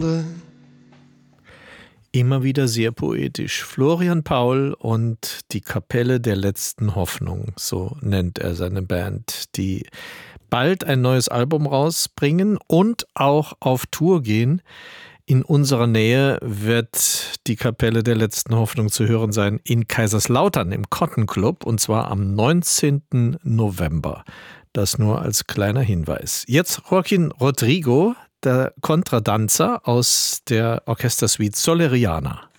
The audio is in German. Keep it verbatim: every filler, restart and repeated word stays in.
remember. Immer wieder sehr poetisch. Florian Paul und die Kapelle der letzten Hoffnung, so nennt er seine Band, die bald ein neues Album rausbringen und auch auf Tour gehen. In unserer Nähe wird die Kapelle der letzten Hoffnung zu hören sein in Kaiserslautern im Cotton Club, und zwar am neunzehnten November. Das nur als kleiner Hinweis. Jetzt Joaquín Rodrigo, der Kontradanzer aus der Orchestersuite Soleriana.